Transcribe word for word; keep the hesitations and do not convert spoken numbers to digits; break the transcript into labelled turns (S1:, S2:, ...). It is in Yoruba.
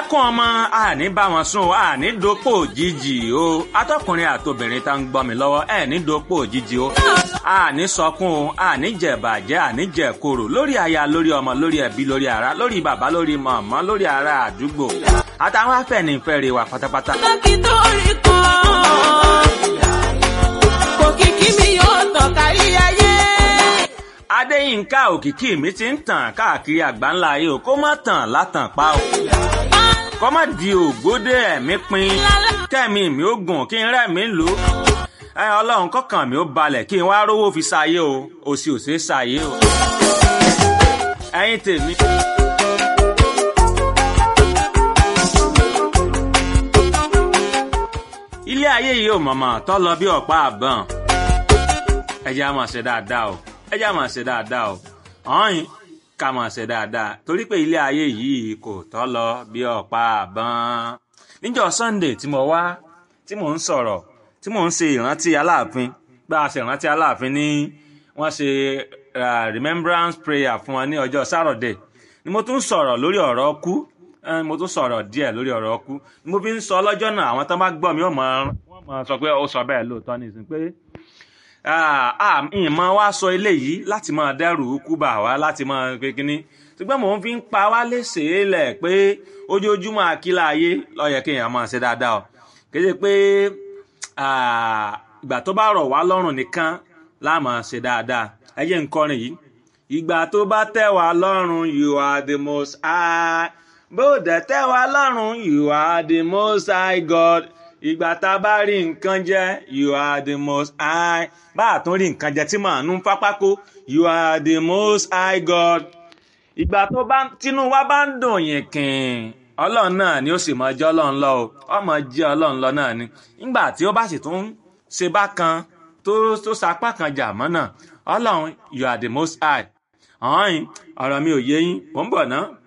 S1: ẹkún ọmọ àní bá wọn sùn àní dopò òjijì o atọkùnrin àtobìnrin tá ń gbọ́ mi lọ́wọ́ ẹ ní dopò òjijì o àní sọkún o àní jẹ̀bàjẹ́ àní jẹ̀koro lórí aya lórí ọmọ lórí ẹbí lórí ará lórí bàbá lórí màmá lórí ará àdúgbò àtàwọn afẹ́nifẹ́re wa pátápátá.
S2: dókítà orí kan kò kìkì mi yóò tàn kárí ayé.
S1: Adéyínká òkìkí mi ti ń tàn káàkiri àgbáńlá ayé o kó má tàn látàn pa o kó má di ògbódé ẹ̀mí pin kẹ́mi mi ó gùn kí n rẹ́mi lò ẹ ọlọ́run kọ́kàn mi ó balẹ̀ kí n wá rówó fi ṣayé o òsì òsè ṣayé o ẹ̀yin tèmi. ilé ayé yìí ò mọ̀mọ́ tó lọ bí ọ̀pá àbọ̀n ẹ jẹ́ á máa ṣe dáadáa o ẹ jẹ́ á máa ṣe dáadáa o ọ̀hìn ká máa ṣe dáadáa torí pé ilé ayé yìí kò tó lọ bí ọ̀pá àbọ̀n. níjọ́ Sunday tí mo wá tí mò ń sọ̀rọ̀ tí mò ń ṣe ìrántí Aláàfin bá a ṣe ìrántí Aláàfin ní wọ́n ṣe remembrance prayer fún wọn ní ọjọ́ Saturday ni mo tún sọ̀rọ̀ lórí ọ̀rọ̀ ọkú mo tún sọ̀rọ̀ díẹ̀ lórí ọ̀rọ̀ ọkú ni mo fi ń sọ lọ́jọ́ náà àwọn tó bá gbọ́ mi wọ́n mọ̀ sọ pé ó sọ bẹ́ẹ̀ lóòótọ́ nìsín pé ìmọ̀ wa sọ eléyìí láti máa dẹ́rù kú bà wá láti máa pé kínní ṣùgbọ́n mò ń fi ń pa wá léṣe lẹ̀ pé ojoojúmọ́ àkílà ayé ló yẹ kéèyàn máa ṣe dáadáa o kéde pé ìgbà tó bá rọ̀ wá lọ́rùn nìkan la máa ṣe dáadáa ẹ jẹ́ n kọrin yìí. ìgbà tó bá tẹ́ wá lọ́rùn you are the most high bó dẹ̀ tẹ́ wá lọ́rùn you are the most high God ìgbà tá a bá rí nǹkan jẹ you are the most high bá a tún rí nǹkan jẹ tí màá nú pápákó you are the most high God ìgbà tó bá tínú wa bá ń dùn yín kìn ọlọ́run náà ni ó sì máa jẹ́ ọlọ́run lọ o ọmọ jẹ́ ọlọ́run lọ náà ni nígbà tí ó bá sì tún ṣe bákan tó tó sapá kan jà mọ́ náà ọlọ́run you are the most high ọ̀hún ọ̀rọ̀ mi ò yé yín mò ń bọ̀ ná